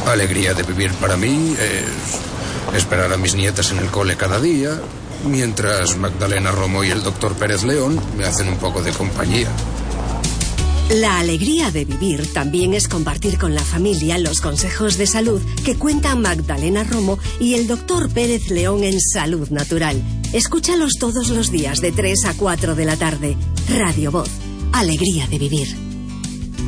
alegría de vivir para mí es esperar a mis nietas en el cole cada día, mientras Magdalena Romo y el doctor Pérez León me hacen un poco de compañía. La alegría de vivir también es compartir con la familia los consejos de salud que cuentan Magdalena Romo y el doctor Pérez León en Salud Natural. Escúchalos todos los días de 3 a 4 de la tarde. Radio Voz. Alegría de vivir.